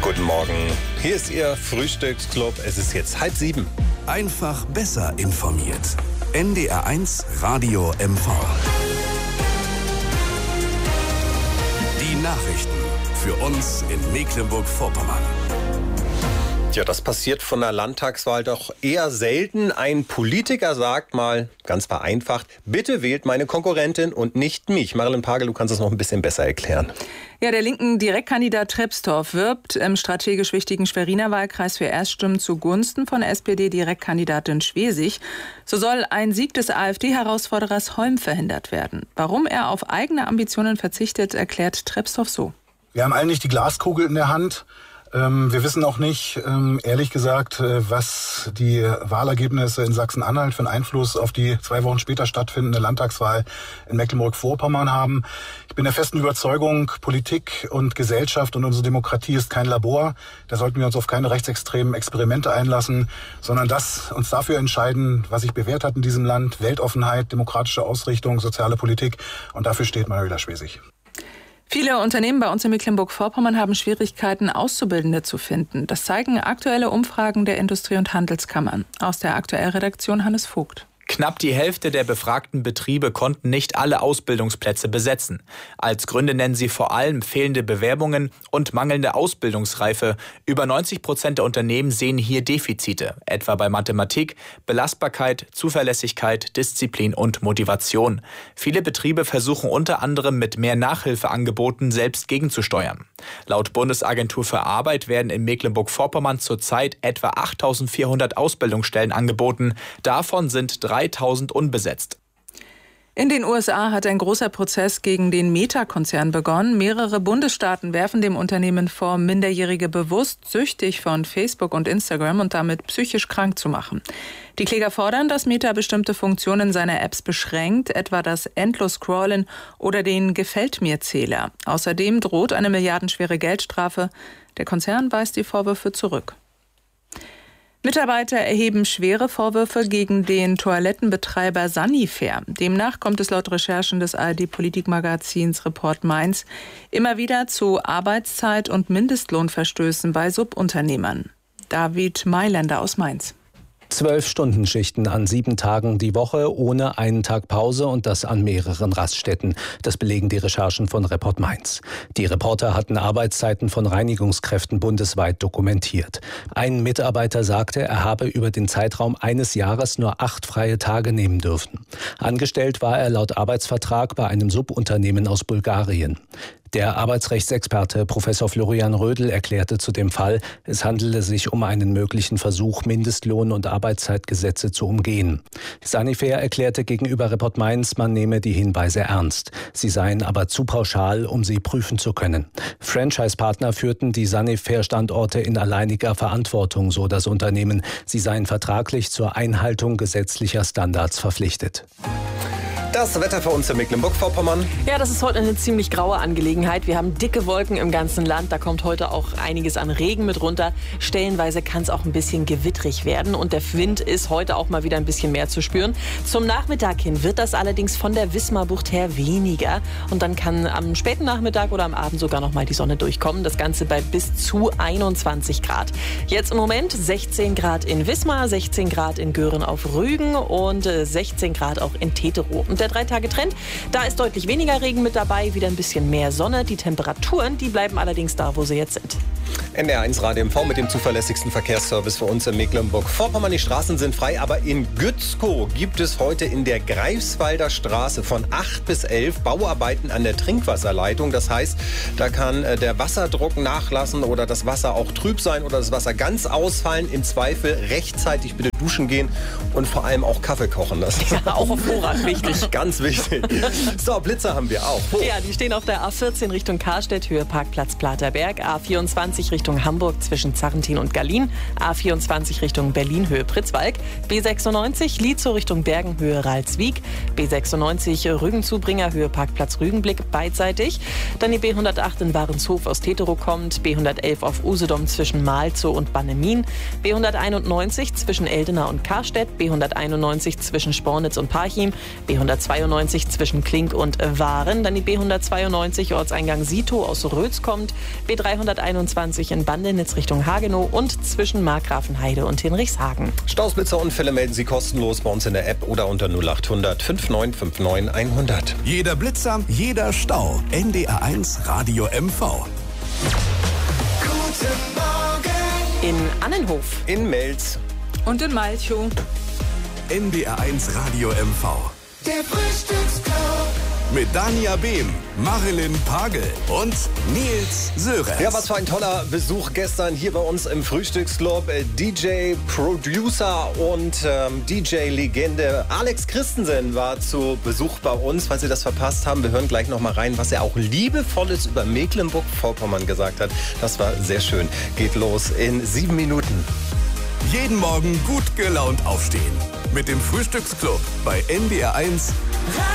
Guten Morgen, hier ist Ihr Frühstücksclub. Es ist jetzt 6:30. Einfach besser informiert. NDR1 Radio MV. Die Nachrichten für uns in Mecklenburg-Vorpommern. Ja, das passiert von der Landtagswahl doch eher selten. Ein Politiker sagt mal, ganz vereinfacht, bitte wählt meine Konkurrentin und nicht mich. Marilyn Pagel, du kannst es noch ein bisschen besser erklären. Ja, der linken Direktkandidat Trepstorff wirbt im strategisch wichtigen Schweriner Wahlkreis für Erststimmen zugunsten von SPD-Direktkandidatin Schwesig. So soll ein Sieg des AfD-Herausforderers Holm verhindert werden. Warum er auf eigene Ambitionen verzichtet, erklärt Trepstorff so. Wir haben alle nicht die Glaskugel in der Hand. Wir wissen auch nicht, ehrlich gesagt, was die Wahlergebnisse in Sachsen-Anhalt für einen Einfluss auf die 2 Wochen später stattfindende Landtagswahl in Mecklenburg-Vorpommern haben. Ich bin der festen Überzeugung, Politik und Gesellschaft und unsere Demokratie ist kein Labor. Da sollten wir uns auf keine rechtsextremen Experimente einlassen, sondern uns dafür entscheiden, was sich bewährt hat in diesem Land. Weltoffenheit, demokratische Ausrichtung, soziale Politik. Und dafür steht Manuela Schwesig. Viele Unternehmen bei uns in Mecklenburg-Vorpommern haben Schwierigkeiten, Auszubildende zu finden. Das zeigen aktuelle Umfragen der Industrie- und Handelskammern. Aus der Aktuellredaktion Hannes Vogt. Knapp die Hälfte der befragten Betriebe konnten nicht alle Ausbildungsplätze besetzen. Als Gründe nennen sie vor allem fehlende Bewerbungen und mangelnde Ausbildungsreife. Über 90% der Unternehmen sehen hier Defizite, etwa bei Mathematik, Belastbarkeit, Zuverlässigkeit, Disziplin und Motivation. Viele Betriebe versuchen unter anderem mit mehr Nachhilfeangeboten selbst gegenzusteuern. Laut Bundesagentur für Arbeit werden in Mecklenburg-Vorpommern zurzeit etwa 8.400 Ausbildungsstellen angeboten. Davon sind 3.000 unbesetzt. In den USA hat ein großer Prozess gegen den Meta-Konzern begonnen. Mehrere Bundesstaaten werfen dem Unternehmen vor, Minderjährige bewusst süchtig von Facebook und Instagram und damit psychisch krank zu machen. Die Kläger fordern, dass Meta bestimmte Funktionen seiner Apps beschränkt, etwa das Endlos-Scrollen oder den Gefällt-mir-Zähler. Außerdem droht eine milliardenschwere Geldstrafe. Der Konzern weist die Vorwürfe zurück. Mitarbeiter erheben schwere Vorwürfe gegen den Toilettenbetreiber Sanifair. Demnach kommt es laut Recherchen des ARD-Politikmagazins Report Mainz immer wieder zu Arbeitszeit- und Mindestlohnverstößen bei Subunternehmern. David Mailänder aus Mainz. 12-Stunden-Schichten an 7 Tagen die Woche, ohne einen Tag Pause und das an mehreren Raststätten. Das belegen die Recherchen von Report Mainz. Die Reporter hatten Arbeitszeiten von Reinigungskräften bundesweit dokumentiert. Ein Mitarbeiter sagte, er habe über den Zeitraum eines Jahres nur 8 freie Tage nehmen dürfen. Angestellt war er laut Arbeitsvertrag bei einem Subunternehmen aus Bulgarien. Der Arbeitsrechtsexperte Professor Florian Rödel erklärte zu dem Fall, es handele sich um einen möglichen Versuch, Mindestlohn- und Arbeitszeitgesetze zu umgehen. Sanifair erklärte gegenüber Report Mainz, man nehme die Hinweise ernst. Sie seien aber zu pauschal, um sie prüfen zu können. Franchise-Partner führten die Sanifair-Standorte in alleiniger Verantwortung, so das Unternehmen. Sie seien vertraglich zur Einhaltung gesetzlicher Standards verpflichtet. Das Wetter für uns in Mecklenburg-Vorpommern. Ja, das ist heute eine ziemlich graue Angelegenheit. Wir haben dicke Wolken im ganzen Land. Da kommt heute auch einiges an Regen mit runter. Stellenweise kann es auch ein bisschen gewittrig werden. Und der Wind ist heute auch mal wieder ein bisschen mehr zu spüren. Zum Nachmittag hin wird das allerdings von der Wismarbucht her weniger. Und dann kann am späten Nachmittag oder am Abend sogar noch mal die Sonne durchkommen. Das Ganze bei bis zu 21 Grad. Jetzt im Moment 16 Grad in Wismar, 16 Grad in Göhren auf Rügen und 16 Grad auch in Teterow. Und der 3-Tage-Trend, da ist deutlich weniger Regen mit dabei, wieder ein bisschen mehr Sonne. Die Temperaturen, die bleiben allerdings da, wo sie jetzt sind. NDR1 Radio MV mit dem zuverlässigsten Verkehrsservice für uns in Mecklenburg-Vorpommern. Die Straßen sind frei, aber in Gützkow gibt es heute in der Greifswalder Straße von 8 bis 11 Bauarbeiten an der Trinkwasserleitung. Das heißt, da kann der Wasserdruck nachlassen oder das Wasser auch trüb sein oder das Wasser ganz ausfallen. Im Zweifel rechtzeitig bitte duschen gehen und vor allem auch Kaffee kochen lassen. Ja, auch auf Vorrat wichtig. Ganz wichtig. So, Blitzer haben wir auch. Ja, die stehen auf der A14 Richtung Karstedt, Höhe Parkplatz Platerberg, A24 Richtung Hamburg zwischen Zarrentin und Gallien, A24 Richtung Berlin, Höhe Pritzwalk, B96 Lietzow Richtung Bergen, Höhe Ralswiek, B96 Rügenzubringer, Höhe Parkplatz Rügenblick, beidseitig. Dann die B108 in Warenshof aus Teterow kommt, B111 auf Usedom zwischen Malzow und Bannemin, B191 zwischen Eldena und Karstedt, B191 zwischen Spornitz und Parchim, B192 zwischen Klink und Waren, dann die B192 Ortseingang Sito aus Rötz kommt, B321 A22 in Bandenitz Richtung Hagenow und zwischen Markgrafenheide und Hinrichshagen. Stausblitzerunfälle melden Sie kostenlos bei uns in der App oder unter 0800 5959 100. Jeder Blitzer, jeder Stau. NDR1 Radio MV. Guten Morgen. In Annenhof. In Mels. Und in Malchow. NDR1 Radio MV. Der Frühstücksclub. Mit Dania Behm, Marilyn Pagel und Nils Sörensen. Ja, was für ein toller Besuch gestern hier bei uns im Frühstücksclub. DJ, Producer und DJ-Legende Alex Christensen war zu Besuch bei uns. Falls Sie das verpasst haben, wir hören gleich noch mal rein, was er auch Liebevolles über Mecklenburg-Vorpommern gesagt hat. Das war sehr schön. Geht los in 7 Minuten. Jeden Morgen gut gelaunt aufstehen. Mit dem Frühstücksclub bei NDR1